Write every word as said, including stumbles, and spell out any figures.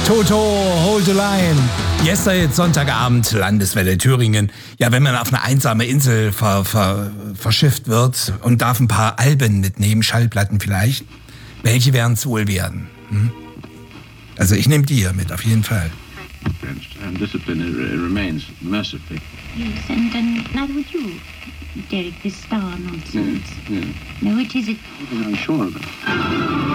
Toto, hold the line. Yesterday, Sonntagabend, Landeswelle Thüringen. Ja, wenn man auf eine einsame Insel ver, ver, verschifft wird und darf ein paar Alben mitnehmen, Schallplatten vielleicht, welche werden es wohl werden? Hm? Also ich nehme die hier mit, auf jeden Fall. And discipline remains mercifully. Yes, and, and neither would you, Derek, this star nonsense. Yeah, yeah. No, it is it. I'm sure of it.